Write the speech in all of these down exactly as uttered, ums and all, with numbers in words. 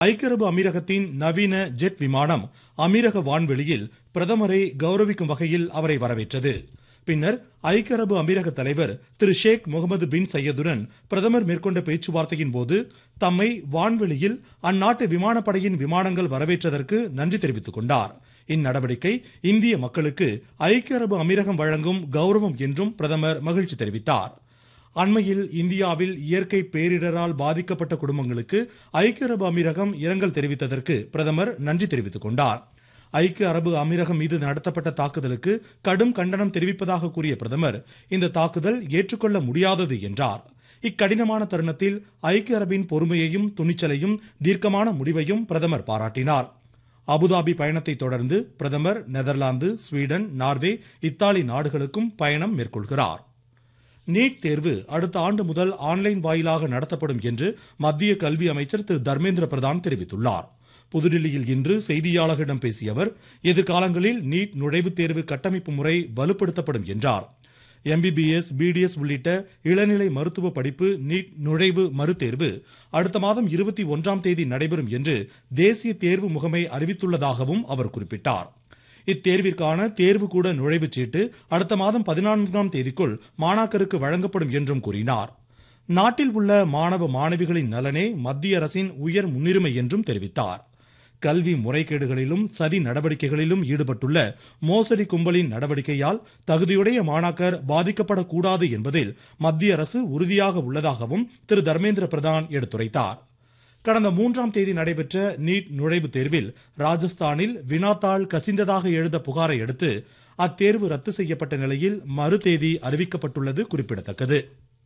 ஐக்கிய அரபு அமீரகத்தின் நவீன ஜெட் விமானம் அமீரக வான்வெளியில் பிரதமரை கௌரவிக்கும் வகையில் அவரை வரவேற்றது. பின்னர் ஐக்கிய அரபு அமீரக தலைவர் திரு ஷேக் முகமது பின் சையதுடன் பிரதமர் மேற்கொண்ட பேச்சுவார்த்தையின் போது தம்மை வான்வெளியில் அந்நாட்டு விமானப்படையின் விமானங்கள் வரவேற்றதற்கு நன்றி தெரிவித்துக் கொண்டார். இந்நடவடிக்கை இந்திய மக்களுக்கு ஐக்கிய அரபு அமீரகம் வழங்கும் கௌரவம் என்றும் பிரதமர் மகிழ்ச்சி தெரிவித்தார். அண்மையில் இந்தியாவில் இயற்கை பேரிடரால் பாதிக்கப்பட்ட குடும்பங்களுக்கு ஐக்கிய அரபு அமீரகம் இரங்கல் தெரிவித்ததற்கு பிரதமர் நன்றி தெரிவித்துக் கொண்டார். ஐக்கிய அரபு அமீரகம் மீது நடத்தப்பட்ட தாக்குதலுக்கு கடும் கண்டனம் தெரிவிப்பதாக கூறிய பிரதமர் இந்த தாக்குதல் ஏற்றுக்கொள்ள முடியாதது என்றார். இக்கடினமான தருணத்தில் ஐக்கிய அரபின் பொறுமையையும் துணிச்சலையும் தீர்க்கமான முடிவையும் பிரதமர் பாராட்டினார். அபுதாபி பயணத்தை தொடர்ந்து பிரதமர் நெதர்லாந்து, ஸ்வீடன், நார்வே, இத்தாலி நாடுகளுக்கும் பயணம் மேற்கொள்கிறார். நீட் தேர்வு அடுத்த ஆண்டு முதல் ஆன்லைன் வாயிலாக நடத்தப்படும் என்று மத்திய கல்வி அமைச்சர் திரு தர்மேந்திர பிரதான் தெரிவித்துள்ளார். புதுடில்லியில் இன்று செய்தியாளர்களிடம் பேசிய அவர் எதிர்காலங்களில் நீட் நுழைவுத் தேர்வு கட்டமைப்பு முறை வலுப்படுத்தப்படும் என்றார். எம்பிபிஎஸ், பிடிஎஸ் உள்ளிட்ட இளநிலை மருத்துவ படிப்பு நீட் நுழைவு மறுதேர்வு அடுத்த மாதம் இருபத்தி ஒன்றாம் தேதி நடைபெறும் என்று தேசிய தேர்வு முகமை அறிவித்துள்ளதாகவும் அவர் குறிப்பிட்டார். இத்தேர்விற்கான தேர்வுக்கூட நுழைவுச் சீட்டு அடுத்த மாதம் பதினான்காம் தேதிக்குள் மாணாக்கருக்கு வழங்கப்படும் என்றும் கூறினார். நாட்டில் உள்ள மாணவ மாணவிகளின் நலனே மத்திய அரசின் உயர் முன்னுரிமை என்றும் தெரிவித்தார். கல்வி முறைகேடுகளிலும் சதி நடவடிக்கைகளிலும் ஈடுபட்டுள்ள மோசடி கும்பலின் நடவடிக்கையால் தகுதியுடைய மாணாக்கர் பாதிக்கப்படக்கூடாது என்பதில் மத்திய அரசு உறுதியாக உள்ளதாகவும் திரு தர்மேந்திர பிரதான் எடுத்துரைத்தார். கடந்த மூன்றாம் தேதி நடைபெற்ற நீட் நுழைவுத் தேர்வில் ராஜஸ்தானில் வினாத்தாள் கசிந்ததாக எழுந்த புகாரை அடுத்து அத்தேர்வு ரத்து செய்யப்பட்ட நிலையில் மறு தேதி அறிவிக்கப்பட்டுள்ளது குறிப்பிடத்தக்கது.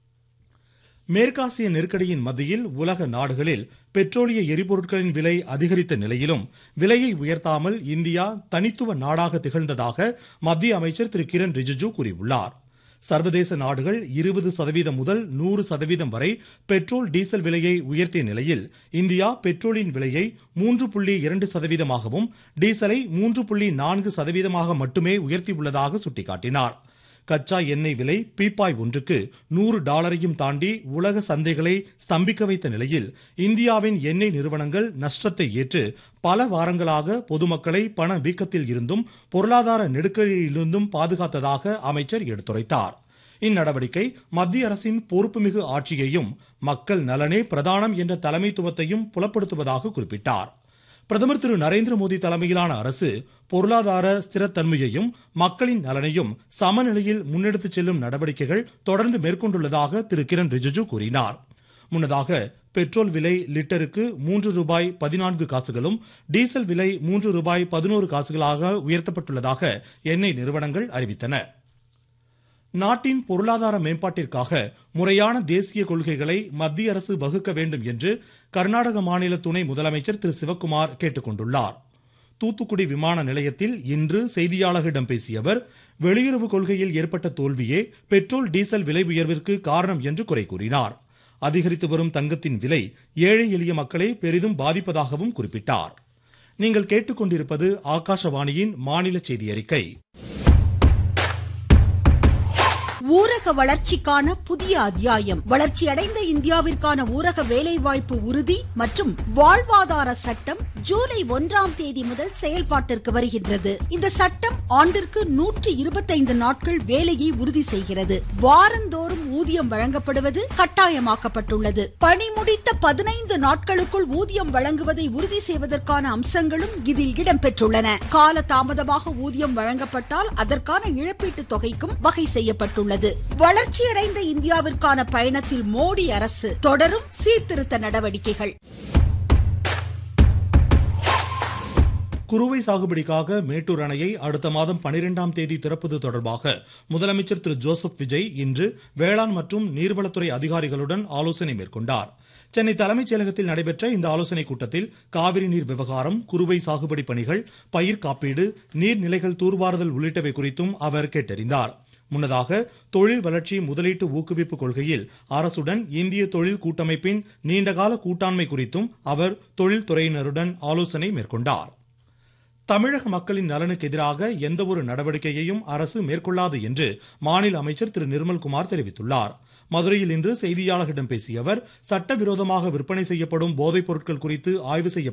மேற்காசிய நெருக்கடியின் மத்தியில் உலக நாடுகளில் பெட்ரோலிய எரிபொருட்களின் விலை அதிகரித்த நிலையிலும் விலையை உயர்த்தாமல் இந்தியா தனித்துவ நாடாக திகழ்ந்ததாக மத்திய அமைச்சர் திரு கிரண் ரிஜிஜு கூறியுள்ளார். சர்வதேச நாடுகள் இருபது சதவீதம் முதல் நூறு சதவீதம் வரை பெட்ரோல் டீசல் விலையை உயர்த்திய நிலையில் இந்தியா பெட்ரோலின் விலையை மூன்று புள்ளி இரண்டு சதவீதமாகவும் டீசலை மூன்று புள்ளி நான்கு சதவீதமாக மட்டுமே உயர்த்தியுள்ளதாக சுட்டிக்காட்டினார். கச்சா எண்ணெய் விலை பீப்பாய் ஒன்றுக்கு நூறு டாலரையும் தாண்டி உலக சந்தைகளை ஸ்தம்பிக்க வைத்த நிலையில் இந்தியாவின் எண்ணெய் நிறுவனங்கள் நஷ்டத்தை ஏற்று பல வாரங்களாக பொதுமக்களை பண வீக்கத்தில் இருந்தும் பொருளாதார நெருக்கடியிலிருந்தும் பாதுகாத்ததாக அமைச்சர் எடுத்துரைத்தார். இந்நடவடிக்கை மத்திய அரசின் பொறுப்புமிகு ஆட்சியையும் மக்கள் நலனே பிரதானம் என்ற தலைமைத்துவத்தையும் புலப்படுத்துவதாக குறிப்பிட்டார். பிரதமர் திரு நரேந்திர மோடி தலைமையிலான அரசு பொருளாதார ஸ்திரத்தன்மையையும் மக்களின் நலனையும் சமநிலையில் முன்னெடுத்துச் செல்லும் நடவடிக்கைகள் தொடர்ந்து மேற்கொண்டுள்ளதாக திரு கிரண் ரிஜிஜு கூறினார். முன்னதாக பெட்ரோல் விலை லிட்டருக்கு மூன்று ரூபாய் பதினான்கு காசுகளும் டீசல் விலை மூன்று ரூபாய் பதினோரு காசுகளாக உயர்த்தப்பட்டுள்ளதாக எண்ணெய் நிறுவனங்கள் அறிவித்தன. நாட்டின் பொருளாதார மேம்பாட்டிற்காக முறையான தேசிய கொள்கைகளை மத்திய அரசு வகுக்க வேண்டும் என்று கர்நாடக மாநில துணை முதலமைச்சர் திரு சிவக்குமார் கேட்டுக் கொண்டுள்ளார். தூத்துக்குடி விமான நிலையத்தில் இன்று செய்தியாளர்களிடம் பேசிய அவர் வெளியுறவு கொள்கையில் ஏற்பட்ட தோல்வியே பெட்ரோல் டீசல் விலை உயர்விற்கு காரணம் என்று குறை கூறினார். அதிகரித்து வரும் தங்கத்தின் விலை ஏழை எளிய மக்களை பெரிதும் பாதிப்பதாகவும் குறிப்பிட்டார். நீங்கள் கேட்டுக்கொண்டிருப்பது ஆகாஷவாணியின் மாநில செய்தி அறிக்கை. ஊரக வளர்ச்சிக்கான புதிய அத்தியாயம். வளர்ச்சியடைந்த இந்தியாவிற்கான ஊரக வேலைவாய்ப்பு உறுதி மற்றும் வாழ்வாதார சட்டம் ஜூலை ஒன்றாம் தேதி முதல் செயல்பாட்டிற்கு வருகின்றது. இந்த சட்டம் ஆண்டிற்கு நூற்றி இருபத்தைந்து நாட்கள் வேலையை உறுதி செய்கிறது. வாரந்தோறும் ஊதியம் வழங்கப்படுவது கட்டாயமாக்கப்பட்டுள்ளது. பணி முடித்த பதினைந்து நாட்களுக்குள் ஊதியம் வழங்குவதை உறுதி செய்வதற்கான அம்சங்களும் இதில் இடம்பெற்றுள்ளன. கால தாமதமாக ஊதியம் வழங்கப்பட்டால் அதற்கான இழப்பீட்டுத் தொகைக்கும் வகை செய்யப்பட்டுள்ளது. வளர்ச்சியடைந்த இந்தியாவிற்கான பயணத்தில் மோடி அரசு தொடரும் சீர்திருத்த நடவடிக்கைகள். குறுவை சாகுபடிக்காக மேட்டூர் அணையை அடுத்த மாதம் பனிரெண்டாம் தேதி திறப்பது தொடர்பாக முதலமைச்சர் திரு ஜோசப் விஜய் இன்று வேளாண் மற்றும் நீர்வளத்துறை அதிகாரிகளுடன் ஆலோசனை மேற்கொண்டார். சென்னை தலைமைச் செயலகத்தில் நடைபெற்ற இந்த ஆலோசனைக் கூட்டத்தில் காவிரி நீர் விவகாரம், குறுவை சாகுபடி பணிகள், பயிர் காப்பீடு, நீர்நிலைகள் தூர்வாறுதல் உள்ளிட்டவை குறித்தும் அவர் கேட்டறிந்தார். முன்னதாக தொழில் வளர்ச்சி முதலீட்டு ஊக்குவிப்பு கொள்கையில் அரசுடன் இந்திய தொழில் கூட்டமைப்பின் நீண்டகால கூட்டாண்மை குறித்தும் அவர் தொழில்துறையினருடன் ஆலோசனை மேற்கொண்டார். தமிழக மக்களின் நலனுக்கு எதிராக எந்தவொரு நடவடிக்கையையும் அரசு மேற்கொள்ளாது என்று மாநில அமைச்சர் திரு நிர்மல்குமார் தெரிவித்துள்ளார். மதுரையில் இன்று செய்தியாளர்களிடம் பேசிய அவர் சட்டவிரோதமாக விற்பனை செய்யப்படும் போதைப் பொருட்கள் குறித்து ஆய்வு செய்ய